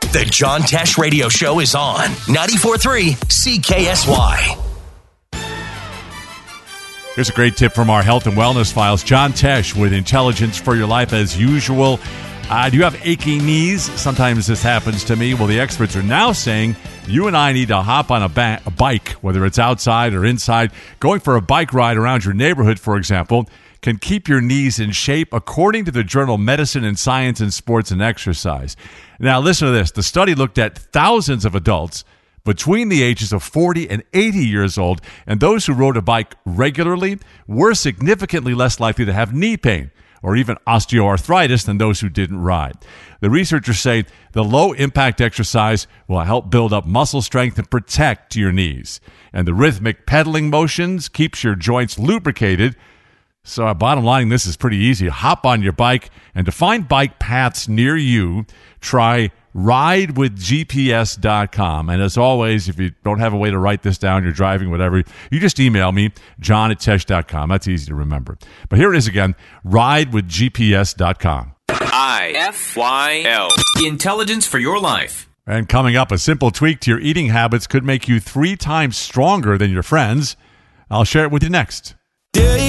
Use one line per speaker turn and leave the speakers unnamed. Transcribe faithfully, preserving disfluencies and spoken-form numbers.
The John Tesh Radio Show is on ninety-four point three C K S Y.
Here's a great tip from our health and wellness files. John Tesh with Intelligence for Your Life as usual. Uh, do you have aching knees? Sometimes this happens to me. Well, the experts are now saying you and I need to hop on a, ba- a bike, whether it's outside or inside. Going for a bike ride around your neighborhood, for example, can keep your knees in shape, according to the journal Medicine and Science in Sports and Exercise. Now, listen to this. The study looked at thousands of adults between the ages of forty and eighty years old, and those who rode a bike regularly were significantly less likely to have knee pain or even osteoarthritis than those who didn't ride. The researchers say the low-impact exercise will help build up muscle strength and protect your knees. And the rhythmic pedaling motions keeps your joints lubricated. So uh, bottom line, this is pretty easy. Hop on your bike, and to find bike paths near you, try ride with G P S dot com. And as always, if you don't have a way to write this down, you're driving, whatever, you just email me, john at tesh dot com. That's easy to remember. But here it is again, ride with G P S dot com.
I F Y L. Intelligence for your life.
And coming up, a simple tweak to your eating habits could make you three times stronger than your friends. I'll share it with you next.